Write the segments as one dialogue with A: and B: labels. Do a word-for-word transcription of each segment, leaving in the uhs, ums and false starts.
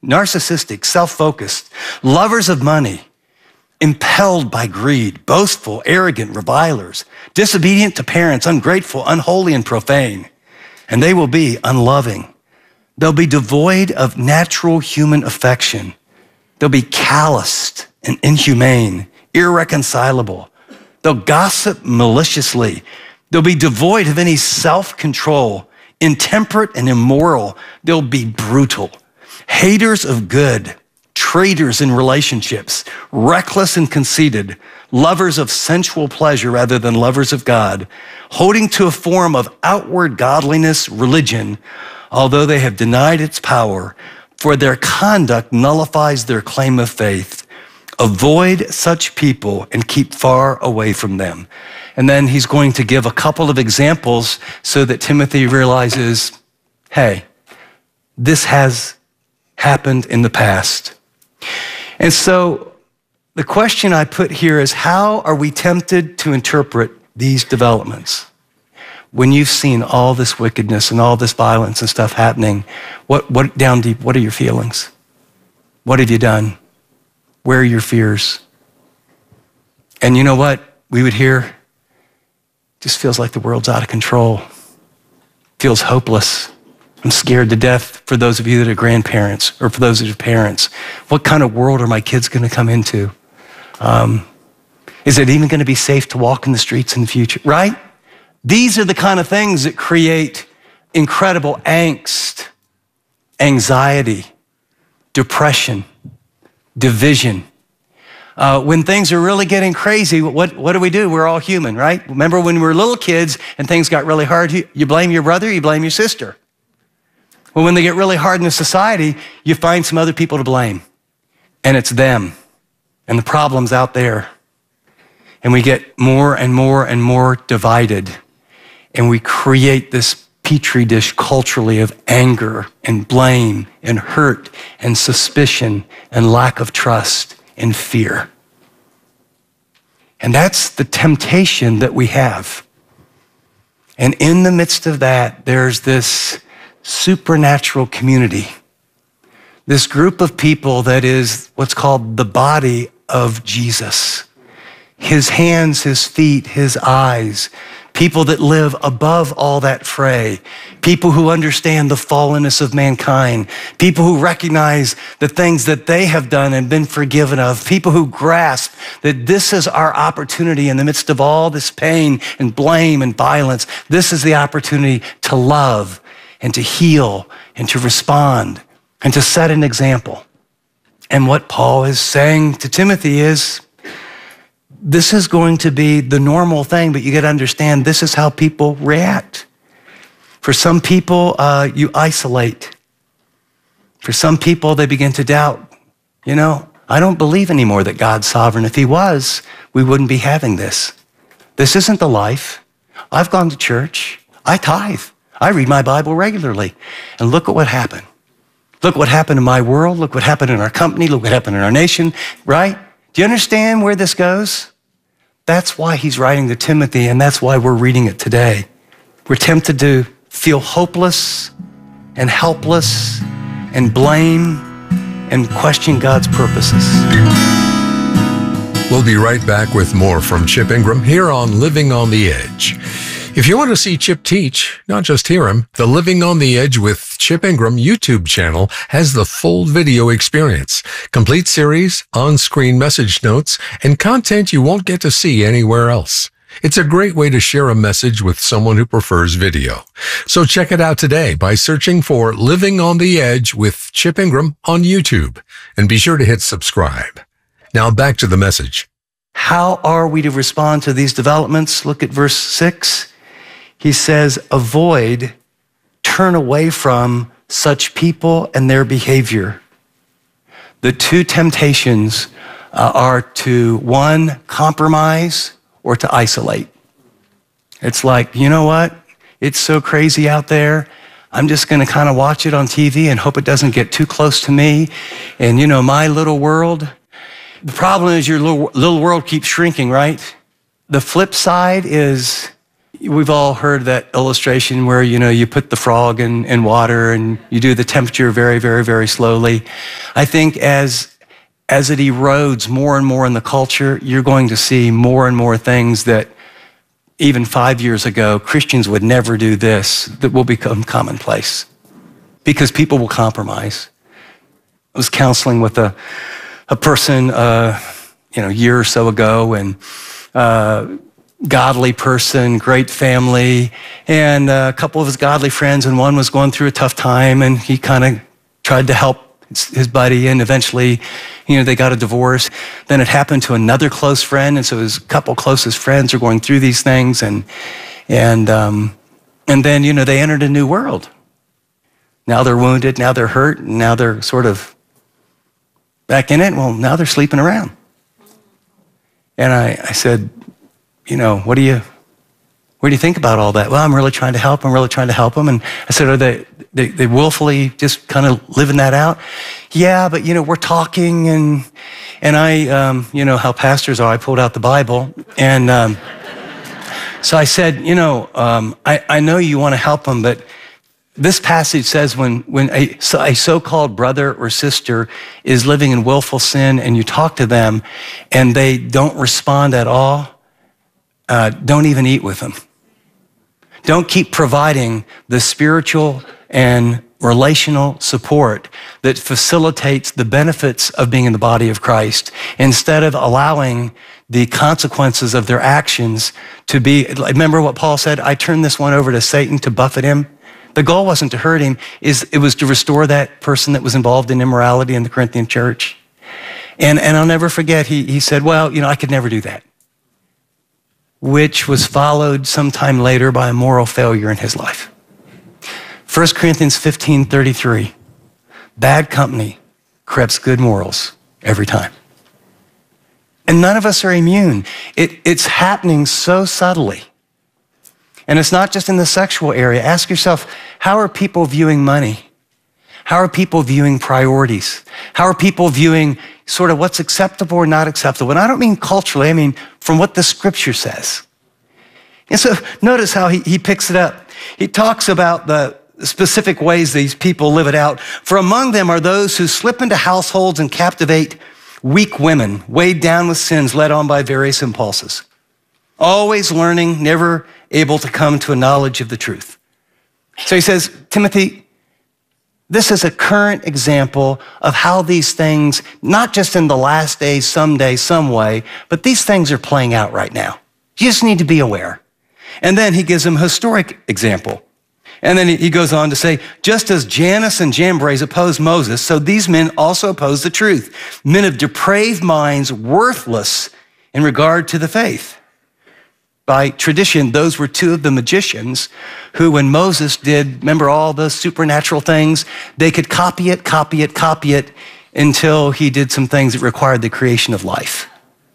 A: narcissistic, self-focused, lovers of money, impelled by greed, boastful, arrogant, revilers, disobedient to parents, ungrateful, unholy, and profane. And they will be unloving. They'll be devoid of natural human affection. They'll be calloused and inhumane, irreconcilable. They'll gossip maliciously. They'll be devoid of any self-control, intemperate and immoral. They'll be brutal, haters of good, traitors in relationships, reckless and conceited, lovers of sensual pleasure rather than lovers of God, holding to a form of outward godliness, religion, although they have denied its power, for their conduct nullifies their claim of faith. Avoid such people and keep far away from them. And then he's going to give a couple of examples so that Timothy realizes, hey, this has happened in the past. And so the question I put here is, how are we tempted to interpret these developments? When you've seen all this wickedness and all this violence and stuff happening, what, what down deep, what are your feelings? What have you done? Where are your fears? And you know what we would hear? Just feels like the world's out of control. Feels hopeless. I'm scared to death for those of you that are grandparents or for those that are parents. What kind of world are my kids going to come into? Um, is it even going to be safe to walk in the streets in the future, right? These are the kind of things that create incredible angst, anxiety, depression, division. Uh, when things are really getting crazy, what, what do we do? We're all human, right? Remember when we were little kids and things got really hard, you, you blame your brother, you blame your sister. Well, when they get really hard in the society, you find some other people to blame. And it's them. And the problem's out there. And we get more and more and more divided. And we create this petri dish culturally of anger and blame and hurt and suspicion and lack of trust and fear. And that's the temptation that we have. And in the midst of that, there's this supernatural community, this group of people that is what's called the body of Jesus. His hands, his feet, his eyes, people that live above all that fray, people who understand the fallenness of mankind, people who recognize the things that they have done and been forgiven of, people who grasp that this is our opportunity in the midst of all this pain and blame and violence. This is the opportunity to love and to heal and to respond and to set an example. And what Paul is saying to Timothy is, this is going to be the normal thing, but you got to understand this is how people react. For some people, uh, you isolate. For some people, they begin to doubt. You know, I don't believe anymore that God's sovereign. If he was, we wouldn't be having this. This isn't the life. I've gone to church. I tithe. I read my Bible regularly. And look at what happened. Look what happened in my world. Look what happened in our company. Look what happened in our nation, right? Do you understand where this goes? That's why he's writing to Timothy, and that's why we're reading it today. We're tempted to feel hopeless and helpless and blame and question God's purposes.
B: We'll be right back with more from Chip Ingram here on Living on the Edge. If you want to see Chip teach, not just hear him, the Living on the Edge with Chip Ingram YouTube channel has the full video experience, complete series, on-screen message notes, and content you won't get to see anywhere else. It's a great way to share a message with someone who prefers video. So check it out today by searching for Living on the Edge with Chip Ingram on YouTube, and be sure to hit subscribe. Now back to the message.
A: How are we to respond to these developments? Look at verse six. He says, avoid, turn away from such people and their behavior. The two temptations uh, are to, one, compromise or to isolate. It's like, you know what? It's so crazy out there. I'm just going to kind of watch it on T V and hope it doesn't get too close to me. And, you know, my little world. The problem is your little, little world keeps shrinking, right? The flip side is we've all heard that illustration where, you know, you put the frog in, in water and you do the temperature very, very, very slowly. I think as, as it erodes more and more in the culture, you're going to see more and more things that even five years ago, Christians would never do this, that will become commonplace because people will compromise. I was counseling with a, a person, uh, you know, a year or so ago, and uh, godly person, great family, and a couple of his godly friends, and one was going through a tough time, and he kind of tried to help his buddy, and eventually, you know, they got a divorce. Then it happened to another close friend, and so his couple closest friends are going through these things, and and um, and then, you know, they entered a new world. Now they're wounded, now they're hurt, and now they're sort of back in it. Well, now they're sleeping around. And I, I said, you know, what do you, what do you think about all that? Well, I'm really trying to help. I'm really trying to help them. And I said, are they, they, they willfully just kind of living that out? Yeah, but, you know, we're talking, and, and I, um, you know, how pastors are, I pulled out the Bible. And um, so I said, you know, um, I, I know you want to help them, but this passage says when, when a, a so-called brother or sister is living in willful sin and you talk to them and they don't respond at all, uh, don't even eat with them. Don't keep providing the spiritual and relational support that facilitates the benefits of being in the body of Christ, instead of allowing the consequences of their actions to be. Remember what Paul said, I turned this one over to Satan to buffet him. The goal wasn't to hurt him, is it was to restore that person that was involved in immorality in the Corinthian church. And, and I'll never forget, he, he said, well, you know, I could never do that, which was followed sometime later by a moral failure in his life. First Corinthians fifteen thirty-three, bad company corrupts good morals every time. And none of us are immune. It, it's happening so subtly. And it's not just in the sexual area. Ask yourself, how are people viewing money? How are people viewing priorities? How are people viewing sort of what's acceptable or not acceptable? And I don't mean culturally, I mean from what the scripture says. And so notice how he, he picks it up. He talks about the specific ways these people live it out. For among them are those who slip into households and captivate weak women, weighed down with sins, led on by various impulses. Always learning, never able to come to a knowledge of the truth. So he says, Timothy, this is a current example of how these things, not just in the last days, someday, some way, but these things are playing out right now. You just need to be aware. And then he gives them a historic example. And then he goes on to say, just as Jannes and Jambres opposed Moses, so these men also oppose the truth. Men of depraved minds, worthless in regard to the faith. By tradition, those were two of the magicians who, when Moses did, remember all those supernatural things, they could copy it, copy it, copy it until he did some things that required the creation of life.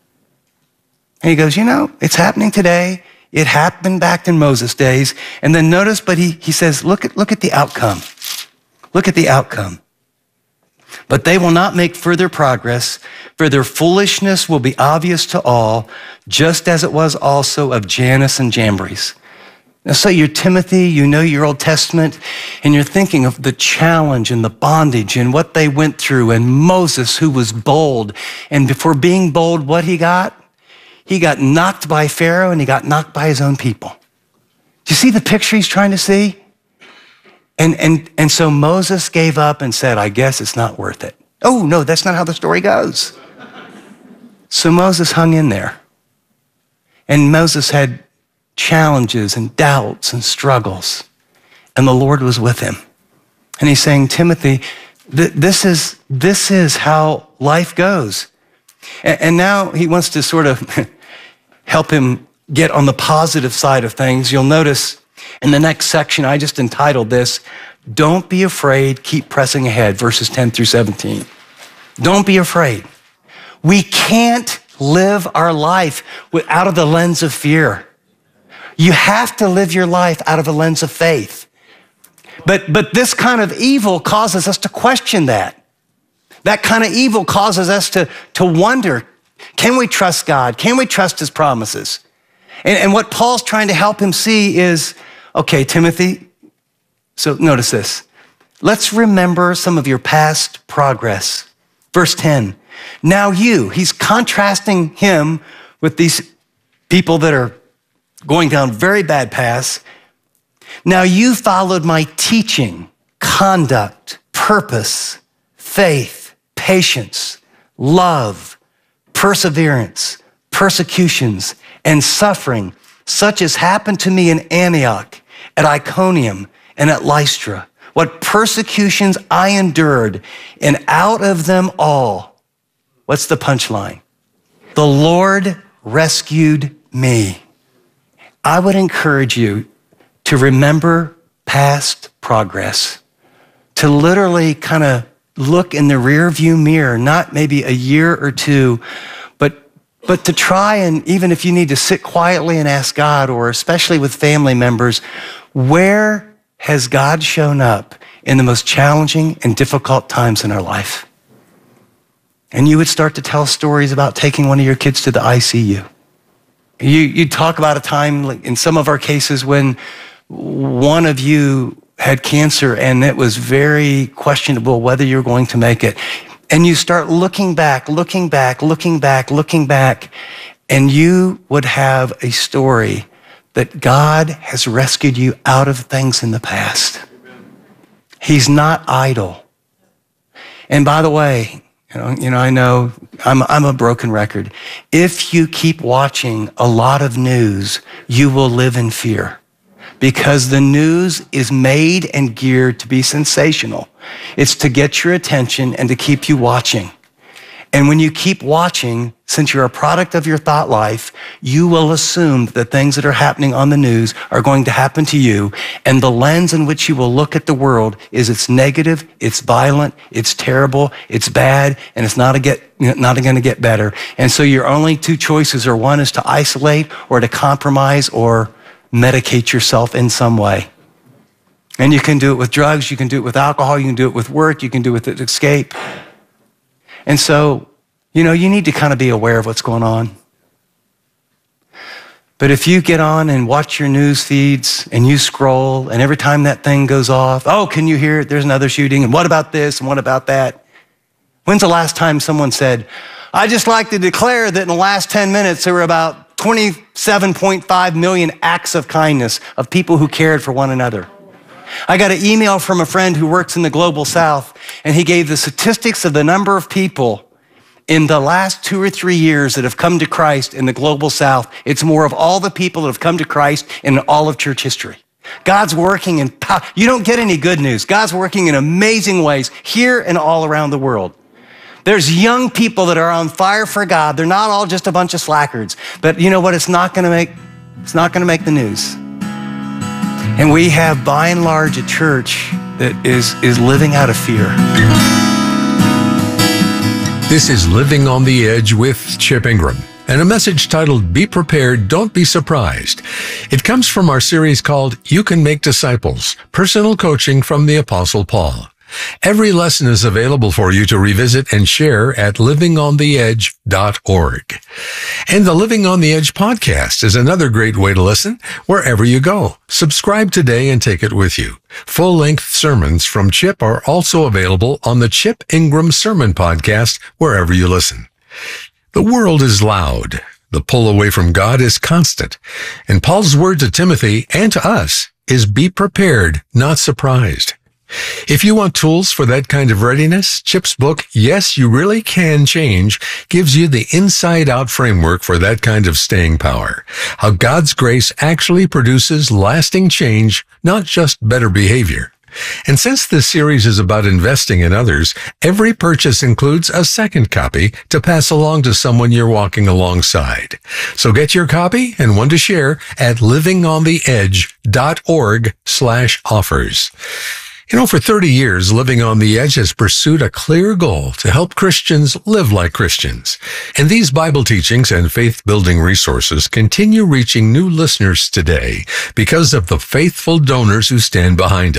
A: And he goes, you know, it's happening today. It happened back in Moses' days. And then notice, but he, he says, look at, look at the outcome. Look at the outcome. But they will not make further progress, for their foolishness will be obvious to all, just as it was also of Jannes and Jambres. Now, so you're Timothy, you know your Old Testament, and you're thinking of the challenge and the bondage and what they went through, and Moses, who was bold. And before being bold, what he got? He got knocked by Pharaoh, and he got knocked by his own people. Do you see the picture he's trying to see? And, and, and so Moses gave up and said, I guess it's not worth it. Oh, no, that's not how the story goes. So Moses hung in there. And Moses had challenges and doubts and struggles. And the Lord was with him. And he's saying, Timothy, th- this is, this is how life goes. And, and now he wants to sort of help him get on the positive side of things. You'll notice in the next section, I just entitled this, Don't Be Afraid, Keep Pressing Ahead, verses ten through seventeen. Don't be afraid. We can't live our life out of the lens of fear. You have to live your life out of a lens of faith. But, but this kind of evil causes us to question that. That kind of evil causes us to, to wonder, can we trust God? Can we trust his promises? And, and what Paul's trying to help him see is, okay, Timothy, so notice this. Let's remember some of your past progress. Verse ten, now you, he's contrasting him with these people that are going down very bad paths. Now you followed my teaching, conduct, purpose, faith, patience, love, perseverance, persecutions, and suffering, such as happened to me in Antioch, at Iconium, and at Lystra. What persecutions I endured, and out of them all, what's the punchline? The Lord rescued me. I would encourage you to remember past progress, to literally kind of look in the rear view mirror, not maybe a year or two, but, but to try, and even if you need to sit quietly and ask God, or especially with family members, where has God shown up in the most challenging and difficult times in our life? And you would start to tell stories about taking one of your kids to the I C U. You, you'd talk about a time, like in some of our cases, when one of you had cancer and it was very questionable whether you're going to make it. And you start looking back, looking back, looking back, looking back, and you would have a story that God has rescued you out of things in the past. He's not idle. And by the way, you know, you know, I know I'm, I'm a broken record. If you keep watching a lot of news, you will live in fear, because the news is made and geared to be sensational. It's to get your attention and to keep you watching. And when you keep watching, since you're a product of your thought life, you will assume that the things that are happening on the news are going to happen to you. And the lens in which you will look at the world is it's negative, it's violent, it's terrible, it's bad, and it's not, a get, not going to get better. And so your only two choices are, one is to isolate or to compromise or medicate yourself in some way. And you can do it with drugs, you can do it with alcohol, you can do it with work, you can do it with escape. And so, you know, you need to kind of be aware of what's going on. But if you get on and watch your news feeds and you scroll, and every time that thing goes off, oh, can you hear it? There's another shooting. And what about this? And what about that? When's the last time someone said, I just like to declare that in the last ten minutes, there were about twenty-seven point five million acts of kindness of people who cared for one another. I got an email from a friend who works in the Global South, and he gave the statistics of the number of people in the last two or three years that have come to Christ in the Global South. It's more of all the people that have come to Christ in all of church history. God's working in power. You don't get any good news. God's working in amazing ways here and all around the world. There's young people that are on fire for God. They're not all just a bunch of slackers. But you know what? It's not going to make, it's not going to make the news. And we have, by and large, a church that is, is living out of fear.
B: This is Living on the Edge with Chip Ingram, and a message titled, Be Prepared, Don't Be Surprised. It comes from our series called You Can Make Disciples, Personal Coaching from the Apostle Paul. Every lesson is available for you to revisit and share at living on the edge dot org. And the Living on the Edge podcast is another great way to listen wherever you go. Subscribe today and take it with you. Full-length sermons from Chip are also available on the Chip Ingram Sermon Podcast wherever you listen. The world is loud. The pull away from God is constant. And Paul's word to Timothy and to us is be prepared, not surprised. If you want tools for that kind of readiness, Chip's book, Yes, You Really Can Change, gives you the inside-out framework for that kind of staying power. How God's grace actually produces lasting change, not just better behavior. And since this series is about investing in others, every purchase includes a second copy to pass along to someone you're walking alongside. So get your copy and one to share at living on the edge dot org slash offers. You know, for thirty years, Living on the Edge has pursued a clear goal to help Christians live like Christians. And these Bible teachings and faith-building resources continue reaching new listeners today because of the faithful donors who stand behind us.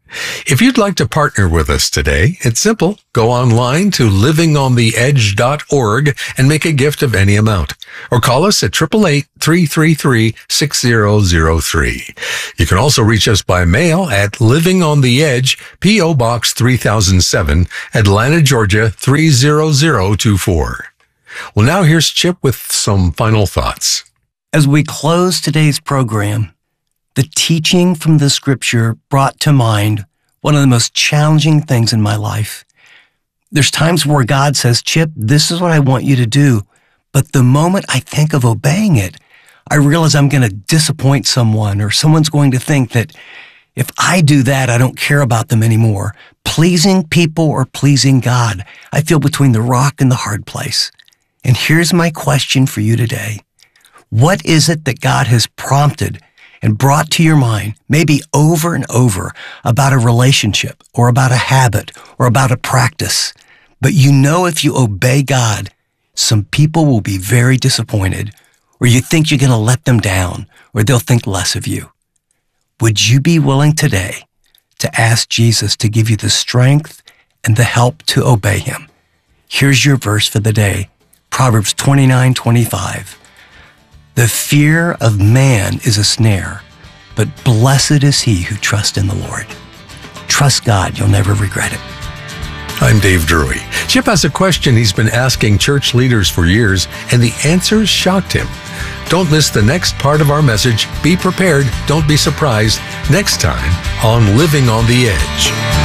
B: If you'd like to partner with us today, it's simple. Go online to living on the edge dot org and make a gift of any amount. Or call us at eight eight eight, three three three, six zero zero three. You can also reach us by mail at Living on the Edge, P O. Box three thousand seven, Atlanta, Georgia three zero zero two four. Well, now here's Chip with some final thoughts.
A: As we close today's program, the teaching from the scripture brought to mind one of the most challenging things in my life. There's times where God says, Chip, this is what I want you to do. But the moment I think of obeying it, I realize I'm going to disappoint someone, or someone's going to think that if I do that, I don't care about them anymore. Pleasing people or pleasing God, I feel between the rock and the hard place. And here's my question for you today. What is it that God has prompted and brought to your mind, maybe over and over, about a relationship or about a habit or about a practice? But you know if you obey God, some people will be very disappointed, or you think you're going to let them down, or they'll think less of you. Would you be willing today to ask Jesus to give you the strength and the help to obey him? Here's your verse for the day, Proverbs twenty-nine twenty-five. The fear of man is a snare, but blessed is he who trusts in the Lord. Trust God, you'll never regret it.
B: I'm Dave Drury. Chip has a question he's been asking church leaders for years, and the answers shocked him. Don't miss the next part of our message. Be prepared. Don't be surprised. Next time on Living on the Edge.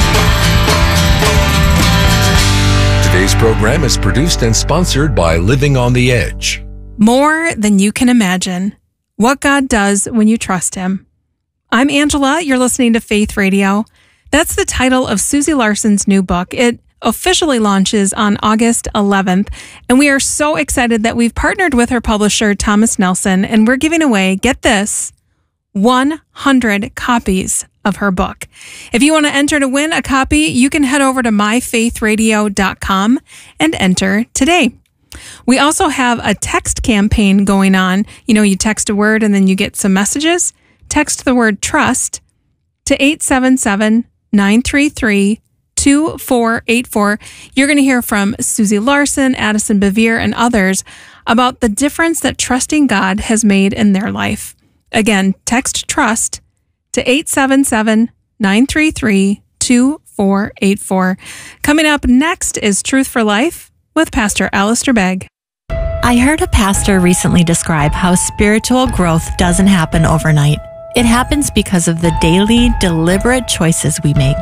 B: Today's program is produced and sponsored by Living on the Edge.
C: More than you can imagine. What God does when you trust him. I'm Angela. You're listening to Faith Radio. That's the title of Susie Larson's new book. It officially launches on August eleventh, and we are so excited that we've partnered with her publisher, Thomas Nelson, and we're giving away, get this, one hundred copies of her book. If you want to enter to win a copy, you can head over to my faith radio dot com and enter today. We also have a text campaign going on. You know, you text a word and then you get some messages. Text the word trust to eight seven seven, nine three three, two four eight four. You're going to hear from Susie Larson, Addison Bevere, and others about the difference that trusting God has made in their life. Again, text trust to eight seven seven, nine three three, two four eight four. Coming up next is Truth for Life with Pastor Alistair Begg.
D: I heard a pastor recently describe how spiritual growth doesn't happen overnight. It happens because of the daily, deliberate choices we make.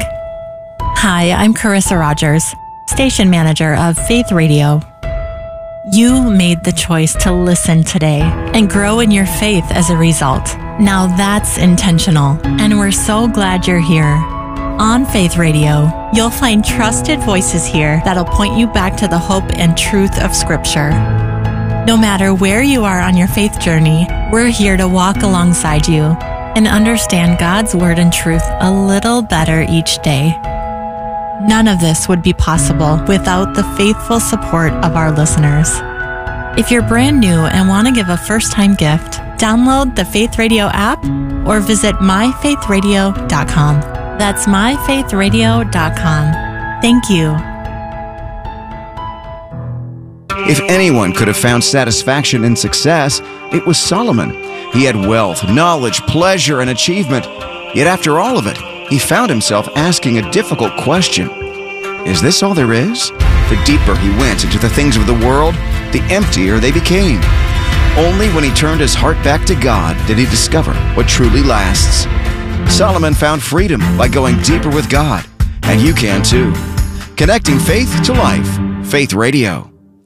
D: Hi, I'm Carissa Rogers, station manager of Faith Radio. You made the choice to listen today and grow in your faith as a result. Now that's intentional, and we're so glad you're here. On Faith Radio, you'll find trusted voices here that'll point you back to the hope and truth of Scripture. No matter where you are on your faith journey, we're here to walk alongside you and understand God's Word and truth a little better each day. None of this would be possible without the faithful support of our listeners. If you're brand new and want to give a first-time gift, download the Faith Radio app or visit my faith radio dot com. That's my faith radio dot com. Thank you.
E: If anyone could have found satisfaction in success, it was Solomon. He had wealth, knowledge, pleasure, and achievement. Yet after all of it, he found himself asking a difficult question. Is this all there is? The deeper he went into the things of the world, the emptier they became. Only when he turned his heart back to God did he discover what truly lasts. Solomon found freedom by going deeper with God, and you can too. Connecting faith to life. Faith Radio.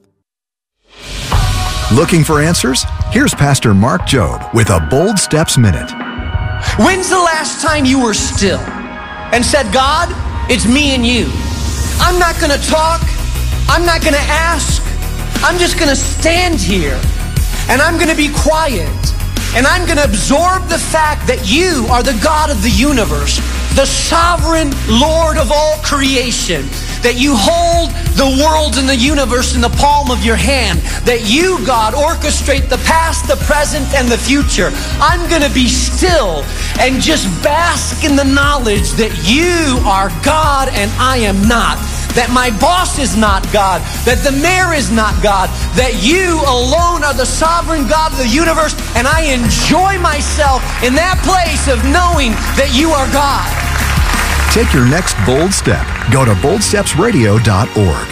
F: Looking for answers? Here's Pastor Mark Jobe with a Bold Steps Minute.
G: When's the last time you were still and said, God, it's me and you. I'm not going to talk. I'm not going to ask. I'm just going to stand here and I'm going to be quiet And I'm going to absorb the fact that you are the God of the universe, the sovereign Lord of all creation, that you hold the world and the universe in the palm of your hand, that you, God, orchestrate the past, the present, and the future. I'm going to be still and just bask in the knowledge that you are God and I am not. That my boss is not God, that the mayor is not God, that you alone are the sovereign God of the universe, and I enjoy myself in that place of knowing that you are God.
F: Take your next bold step. Go to bold steps radio dot org.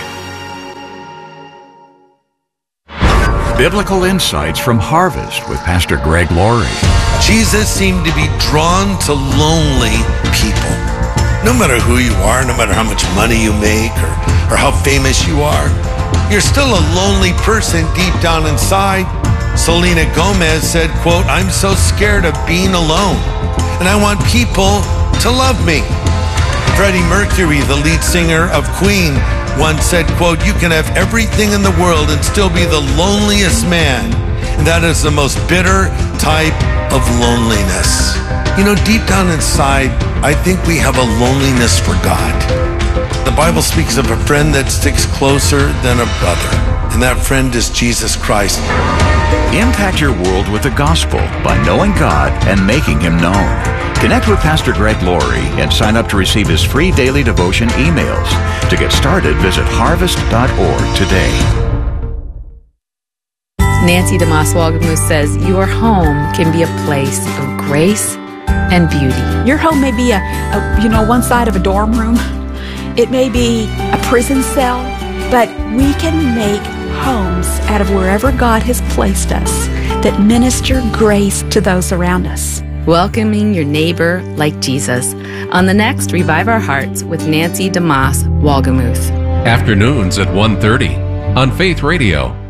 H: Biblical insights from Harvest with Pastor Greg Laurie.
I: Jesus seemed to be drawn to lonely people. No matter who you are, no matter how much money you make or, or how famous you are, you're still a lonely person deep down inside. Selena Gomez said, quote, "I'm so scared of being alone, and I want people to love me." Freddie Mercury, the lead singer of Queen, once said, quote, "You can have everything in the world and still be the loneliest man. And that is the most bitter type of loneliness." You know, deep down inside, I think we have a loneliness for God. The Bible speaks of a friend that sticks closer than a brother, and that friend is Jesus Christ.
H: Impact your world with the gospel by knowing God and making Him known. Connect with Pastor Greg Laurie and sign up to receive his free daily devotion emails. To get started, visit harvest dot org today.
J: Nancy DeMoss Walgamoose says your home can be a place of grace and beauty.
K: Your home may be a, a, you know, one side of a dorm room. It may be a prison cell, but we can make homes out of wherever God has placed us that minister grace to those around us.
J: Welcoming your neighbor like Jesus on the next Revive Our Hearts with Nancy DeMoss Walgamoose.
L: Afternoons at one thirty on Faith Radio.